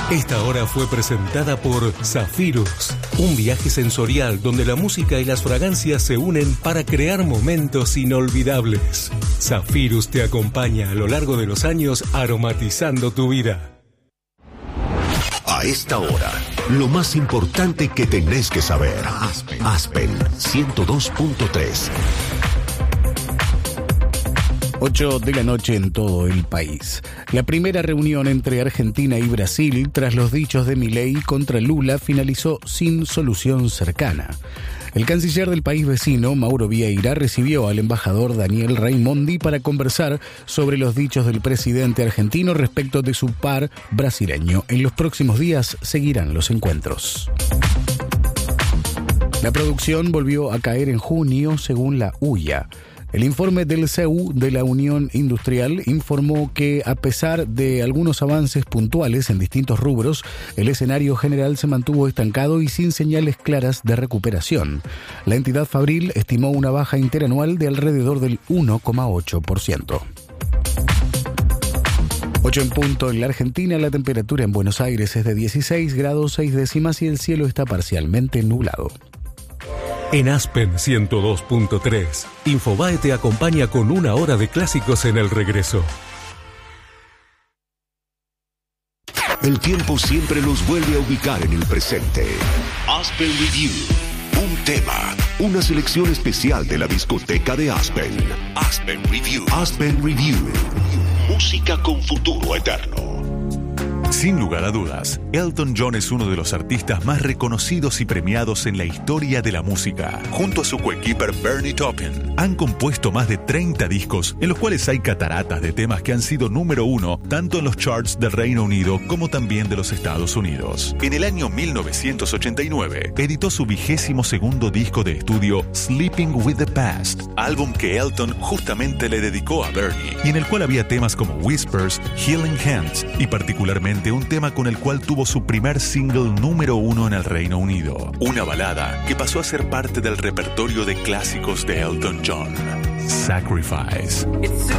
Esta hora fue presentada por Zafirus, un viaje sensorial donde la música y las fragancias se unen para crear momentos inolvidables. Zafirus te acompaña a lo largo de los años aromatizando tu vida. A esta hora, lo más importante que tenés que saber. Aspen 102.3. 8 de la noche en todo el país. La primera reunión entre Argentina y Brasil, tras los dichos de Milei contra Lula, finalizó sin solución cercana. El canciller del país vecino, Mauro Vieira, recibió al embajador Daniel Raimondi para conversar sobre los dichos del presidente argentino respecto de su par brasileño. En los próximos días seguirán los encuentros. La producción volvió a caer en junio, según la UIA. El informe del CEU de la Unión Industrial informó que, a pesar de algunos avances puntuales en distintos rubros, el escenario general se mantuvo estancado y sin señales claras de recuperación. La entidad fabril estimó una baja interanual de alrededor del 1,8%. 8 en punto en la Argentina. La temperatura en Buenos Aires es de 16 grados 6 décimas y el cielo está parcialmente nublado. En Aspen 102.3, Infobae te acompaña con una hora de clásicos en el regreso. El tiempo siempre los vuelve a ubicar en el presente. Aspen Review. Un tema, una selección especial de la discoteca de Aspen. Aspen Review. Aspen Review. Música con futuro eterno. Sin lugar a dudas, Elton John es uno de los artistas más reconocidos y premiados en la historia de la música. Junto a su coequiper Bernie Taupin, han compuesto más de 30 discos en los cuales hay cataratas de temas que han sido número 1 tanto en los charts del Reino Unido como también de los Estados Unidos. En el año 1989, editó su 22º disco de estudio Sleeping with the Past, álbum que Elton justamente le dedicó a Bernie, y en el cual había temas como Whispers, Healing Hands y particularmente un tema con el cual tuvo su primer single número 1 en el Reino Unido. Una balada que pasó a ser parte del repertorio de clásicos de Elton John, Sacrifice.